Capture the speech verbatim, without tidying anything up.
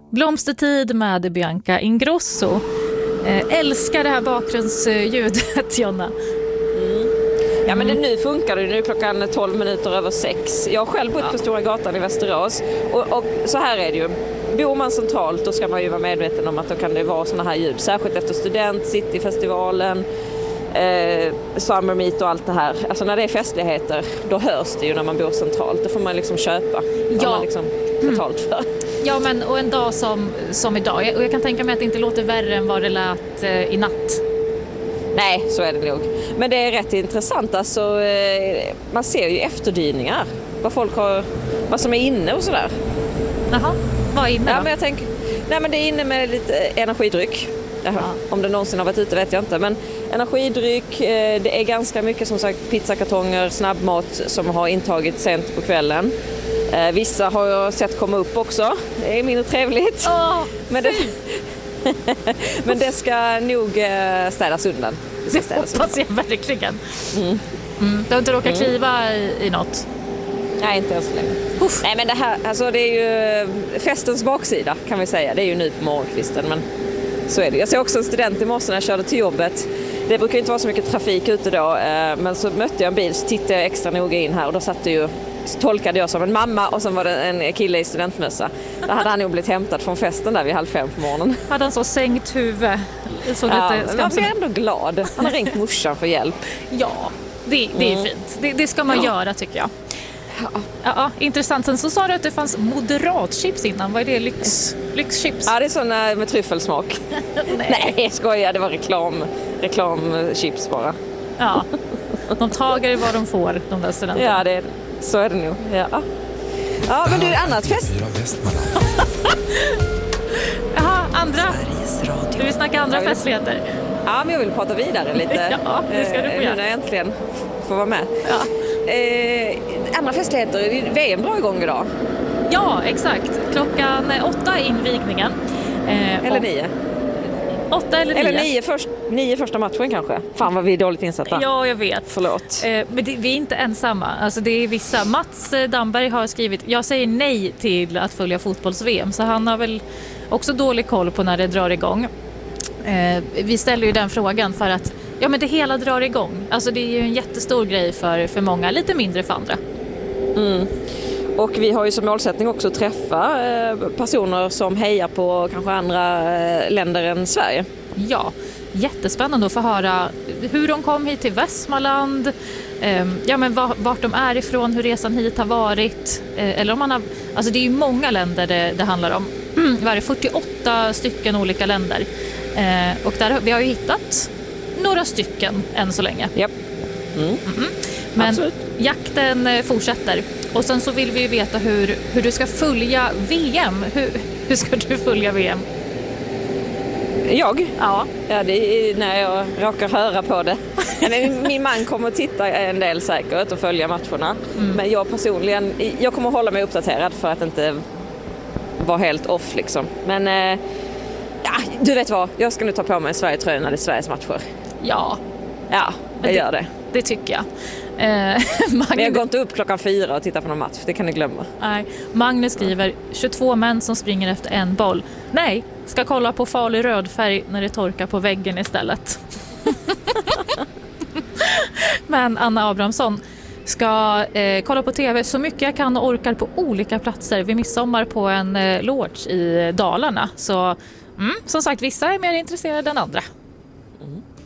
Blomstertid med Bianca Ingrosso. Eh, älskar det här bakgrundsljudet, Jonna. Mm. Ja, men det nu funkar det. Nu är klockan tolv minuter över sex. Jag har själv bott på Stora gatan i Västerås. Och, och så här är det ju. Bor man centralt, då ska man ju vara medveten om att då kan det vara såna här ljud. Särskilt efter student, Cityfestivalen, eh, Summer Meet och allt det här. Alltså när det är festligheter, då hörs det ju när man bor centralt. Då får man liksom köpa. Ja. Man liksom betalt för. Ja, men och en dag som, som idag. Och jag kan tänka mig att det inte låter värre än vad det lät eh, i natt. Nej, så är det nog. Men det är rätt intressant. Alltså, eh, man ser ju efterdyningar. Vad folk har, vad som är inne och sådär. Jaha, vad är inne då? Ja, men jag tänker, nej, men det är inne med lite energidryck. Ja. Om det någonsin har varit ute vet jag inte. Men energidryck, eh, det är ganska mycket som sagt pizzakartonger, snabbmat som har intagit sent på kvällen. Eh, vissa har jag sett komma upp också. Det är mindre trevligt. Åh, men, det, men det ska nog eh, städas undan. Det, det hoppas jag verkligen. Mm. Mm. Du har inte råkat kliva i, i något? Nej, inte ens så länge. Uff. Nej, men det här, alltså det är ju festens baksida kan vi säga. Det är ju nu på morgonkvisten, men så är det. Jag såg också en student i morse när jag körde till jobbet. Det brukar inte vara så mycket trafik ute då, men så mötte jag en bil, så tittade jag extra noga in här och då satt det ju, så tolkade jag som en mamma och sen var det en kille i studentmössa. Då hade han nog blivit hämtad från festen där vid halv fem på morgonen. Hade han så sänkt huvud? Såg ja, lite men man blir ändå glad. Han har ringt morsan för hjälp. Ja, det, det är mm. fint. Det, det ska man ja. göra tycker jag. Ja. Ja, intressant. Sen så sa du att det fanns moderatchips innan. Vad är det? Lyx, lyxchips? Ja, det är såna med tryffelsmak. Nej. Nej, jag skojar. Det var reklam, reklamchips bara. Ja, de tagar vad de får, de där studenterna. Ja, det är, så är det nog. Ja, ja men du, annat fest. Jaha, andra. Du vill snacka andra vill... festligheter. Ja, men jag vill prata vidare lite. Ja, det ska du få göra. Nu när jag äntligen får vara med. Ja. Eh, andra festligheter, V M drar igång idag. Ja, exakt. Klockan åtta är invigningen. Eh, eller nio. Åtta eller nio. Eller nio, först, nio första matchen kanske. Fan vad vi är dåligt insatta. Ja, jag vet. Förlåt. Eh, men det, vi är inte ensamma. Alltså det är vissa. Mats Damberg har skrivit, jag säger nej till att följa fotbolls-V M. Så han har väl också dålig koll på när det drar igång. Eh, vi ställer ju den frågan för att ja, men det hela drar igång. Alltså det är ju en jättestor grej för, för många, lite mindre för andra. Mm. Och vi har ju som målsättning också att träffa eh, personer som hejar på kanske andra eh, länder än Sverige. Ja, jättespännande att få höra hur de kom hit till Västmanland, eh, ja, men vart de är ifrån, hur resan hit har varit. Eh, eller om man har, alltså det är ju många länder det, det handlar om. Det är fyrtioåtta stycken olika länder. Eh, och där, vi har ju hittat några stycken än så länge. Yep. Mm. Mm-hmm. Men absolut. Jakten fortsätter. Och sen så vill vi ju veta hur, hur du ska följa V M. Hur, hur ska du följa V M? Jag? Ja. Ja, det är när jag råkar höra på det. Min man kommer att titta en del säkert och följa matcherna. Mm. Men jag personligen, jag kommer att hålla mig uppdaterad för att inte vara helt off liksom. Men eh, ja, du vet vad, jag ska nu ta på mig Sverige-tröjan när det är Sveriges matcher. Ja. Ja, jag det, gör det. Det tycker jag. Eh, Magnus... Men jag går inte upp klockan fyra och tittar på någon match, det kan ni glömma. Nej, Magnus skriver tjugotvå män som springer efter en boll. Nej, ska kolla på farlig rödfärg när det torkar på väggen istället. Men Anna Abrahamsson ska eh, kolla på tv så mycket jag kan och orkar på olika platser vid midsommar på en eh, lodge i Dalarna. Så mm, som sagt, vissa är mer intresserade än andra. Mm.